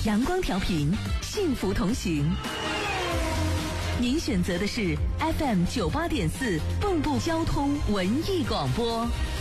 阳光调频，幸福同行。您选择的是 FM 98.4蚌埠交通文艺广播。